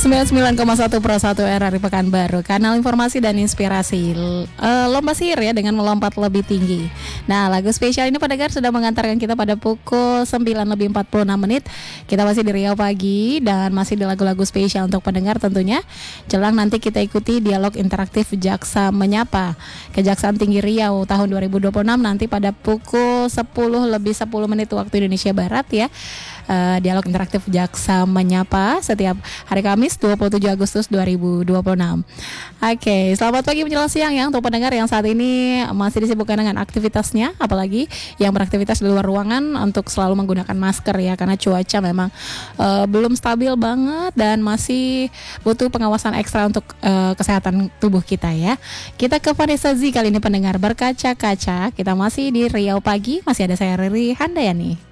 99,1 Pro 1 RRI Pekanbaru, kanal informasi dan inspirasi. Lomba sihir ya dengan melompat lebih tinggi. Nah, lagu spesial ini pendengar sudah mengantarkan kita pada pukul 9:46. Kita masih di Riau Pagi dan masih di lagu-lagu spesial untuk pendengar tentunya. Jelang nanti kita ikuti dialog interaktif Jaksa Menyapa Kejaksaan Tinggi Riau tahun 2026 nanti pada pukul 10:10 waktu Indonesia Barat ya. Dialog interaktif Jaksa Menyapa setiap hari Kamis 27 Agustus 2026. Oke, selamat pagi menjelang siang ya untuk pendengar yang saat ini masih disibukkan dengan aktivitasnya, apalagi yang beraktivitas di luar ruangan untuk selalu menggunakan masker ya, karena cuaca memang belum stabil banget dan masih butuh pengawasan ekstra untuk kesehatan tubuh kita ya. Kita ke Vanessa Z kali ini pendengar berkaca-kaca. Kita masih di Riau Pagi, masih ada saya Riri Handayani.